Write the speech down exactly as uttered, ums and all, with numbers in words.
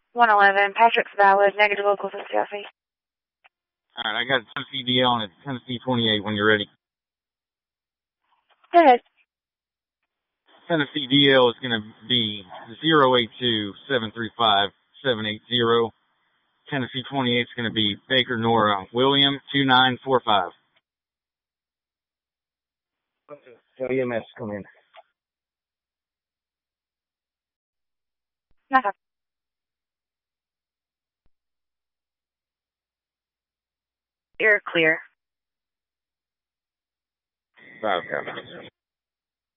one eleven, Patrick's valid, negative local fifty Alpha. All right, I got Tennessee D L and it's Tennessee twenty-eight when you're ready. Go ahead. Tennessee D L is going to be zero eight two seven three five seven eight zero. Tennessee twenty-eight is going to be Baker Nora William two nine four five. Tell E M S come in. Not You're clear. Five,